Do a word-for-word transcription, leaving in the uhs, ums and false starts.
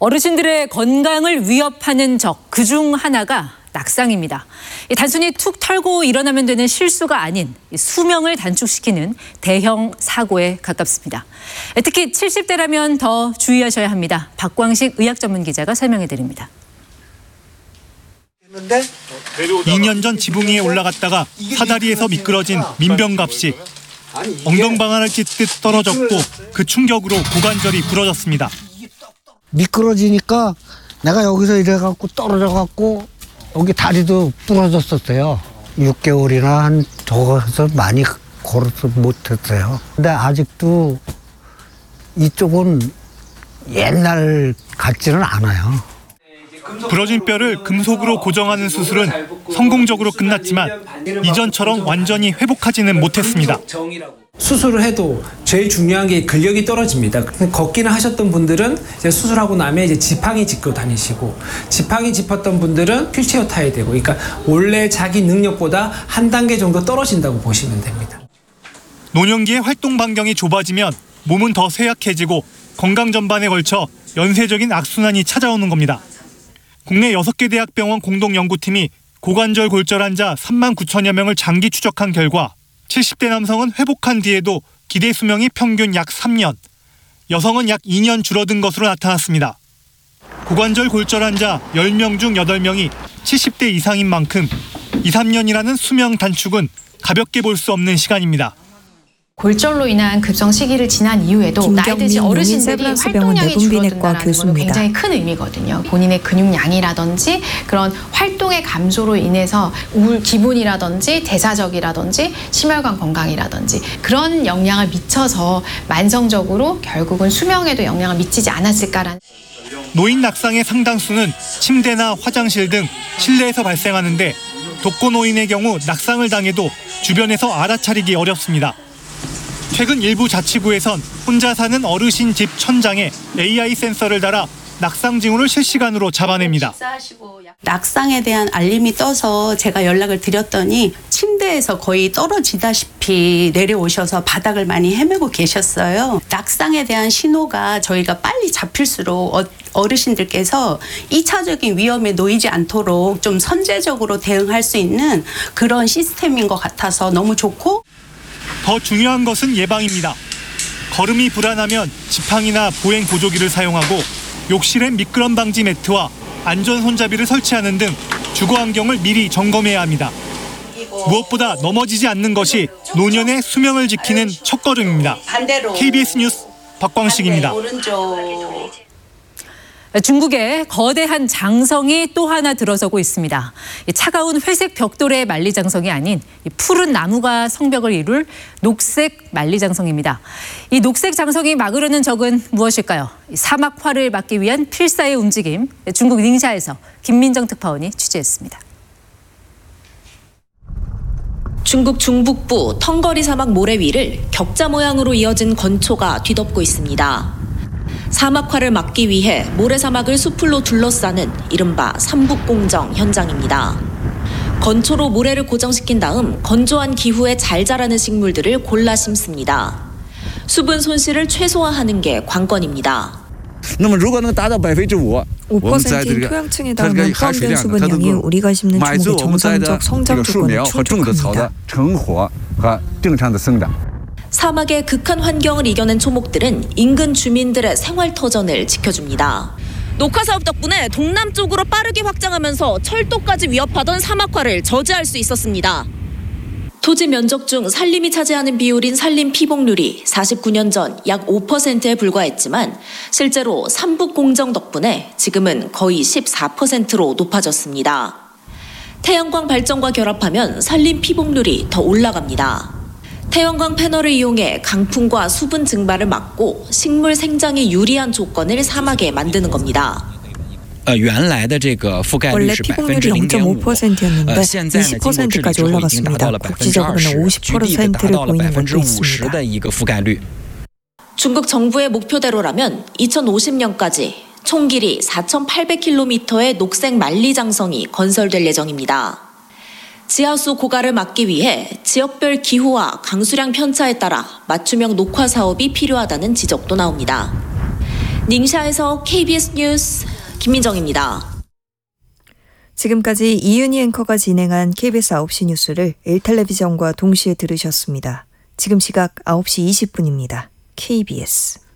어르신들의 건강을 위협하는 적, 그중 하나가 낙상입니다. 단순히 툭 털고 일어나면 되는 실수가 아닌 수명을 단축시키는 대형 사고에 가깝습니다. 특히 칠십 대라면 더 주의하셔야 합니다. 박광식 의학전문기자가 설명해드립니다. 이 년 전 지붕 위에 올라갔다가 사다리에서 미끄러진 민병갑 씨. 엉덩방아를 찢듯 떨어졌고 그 충격으로 고관절이 부러졌습니다. 미끄러지니까 내가 여기서 이래갖고 떨어져갖고 여기 다리도 부러졌었어요. 육 개월이나 한 적어서 많이 걸어서 못했어요. 근데 아직도 이쪽은 옛날 같지는 않아요. 부러진 뼈를 금속으로 고정하는 수술은 성공적으로 끝났지만 이전처럼 완전히 회복하지는 못했습니다. 수술을 해도 제일 중요한 게 근력이 떨어집니다. 걷기는 하셨던 분들은 이제 수술하고 나면 이제 지팡이 짚고 다니시고, 지팡이 짚었던 분들은 휠체어 타야 되고, 그러니까 원래 자기 능력보다 한 단계 정도 떨어진다고 보시면 됩니다. 노년기의 활동 반경이 좁아지면 몸은 더 쇠약해지고 건강 전반에 걸쳐 연쇄적인 악순환이 찾아오는 겁니다. 국내 여섯 개 대학병원 공동연구팀이 고관절 골절 환자 삼만 구천여 명을 장기 추적한 결과 칠십 대 남성은 회복한 뒤에도 기대 수명이 평균 약 삼 년, 여성은 약 이 년 줄어든 것으로 나타났습니다. 고관절 골절 환자 열 명 중 여덟 명이 칠십 대 이상인 만큼 이, 삼 년이라는 수명 단축은 가볍게 볼 수 없는 시간입니다. 골절로 인한 급성 시기를 지난 이후에도 나이 드신 어르신들이 활동량이 줄어든다는 것은 굉장히 큰 의미거든요. 본인의 근육량이라든지 그런 활동의 감소로 인해서 우울 기분이라든지 대사적이라든지 심혈관 건강이라든지 그런 영향을 미쳐서 만성적으로 결국은 수명에도 영향을 미치지 않았을까라는. 노인 낙상의 상당수는 침대나 화장실 등 실내에서 발생하는데 독거노인의 경우 낙상을 당해도 주변에서 알아차리기 어렵습니다. 최근 일부 자치구에선 혼자 사는 어르신 집 천장에 에이아이 센서를 달아 낙상 징후를 실시간으로 잡아냅니다. 낙상에 대한 알림이 떠서 제가 연락을 드렸더니 침대에서 거의 떨어지다시피 내려오셔서 바닥을 많이 헤매고 계셨어요. 낙상에 대한 신호가 저희가 빨리 잡힐수록 어르신들께서 이 차적인 위험에 놓이지 않도록 좀 선제적으로 대응할 수 있는 그런 시스템인 것 같아서 너무 좋고, 더 중요한 것은 예방입니다. 걸음이 불안하면 지팡이나 보행 보조기를 사용하고 욕실엔 미끄럼 방지 매트와 안전 손잡이를 설치하는 등 주거 환경을 미리 점검해야 합니다. 무엇보다 넘어지지 않는 것이 노년의 수명을 지키는 첫걸음입니다. 케이비에스 뉴스 박광식입니다. 중국에 거대한 장성이 또 하나 들어서고 있습니다. 차가운 회색 벽돌의 만리장성이 아닌 푸른 나무가 성벽을 이룰 녹색 만리장성입니다. 이 녹색 장성이 막으려는 적은 무엇일까요? 사막화를 막기 위한 필사의 움직임, 중국 닝샤에서 김민정 특파원이 취재했습니다. 중국 중북부 텅거리 사막 모래 위를 격자 모양으로 이어진 건초가 뒤덮고 있습니다. 사막화를 막기 위해 모래사막을 수풀로 둘러싸는 이른바 삼북공정 현장입니다. 건초로 모래를 고정시킨 다음 건조한 기후에 잘 자라는 식물들을 골라 심습니다. 수분 손실을 최소화하는 게 관건입니다. 오 퍼센트인 토양층에 닿으면 포함된 수분량이 우리가 심는 중국의 정상적 성장 조건에 충족합니다. 사막의 극한 환경을 이겨낸 초목들은 인근 주민들의 생활터전을 지켜줍니다. 녹화사업 덕분에 동남쪽으로 빠르게 확장하면서 철도까지 위협하던 사막화를 저지할 수 있었습니다. 토지 면적 중 산림이 차지하는 비율인 산림 피복률이 사십구 년 전 약 오 퍼센트에 불과했지만 실제로 삼북공정 덕분에 지금은 거의 십사 퍼센트로 높아졌습니다. 태양광 발전과 결합하면 산림 피복률이 더 올라갑니다. 태양광 패널을 이용해 강풍과 수분 증발을 막고 식물 생장에 유리한 조건을 사막에 만드는 겁니다. 원래 피복률이 영 점 오 퍼센트였는데 이십 퍼센트까지 올라갔습니다. 국지적으로는 오십 퍼센트를 보이는 것도 있습니다. 중국 정부의 목표대로라면 이천오십 년까지 총 길이 사천팔백 킬로미터의 녹색 만리장성이 건설될 예정입니다. 지하수 고갈을 막기 위해 지역별 기후와 강수량 편차에 따라 맞춤형 녹화 사업이 필요하다는 지적도 나옵니다. 닝샤에서 케이비에스 뉴스 김민정입니다. 지금까지 이윤희 앵커가 진행한 케이비에스 아홉 시 뉴스를 일텔레비전과 동시에 들으셨습니다. 지금 시각 아홉 시 이십 분입니다. 케이비에스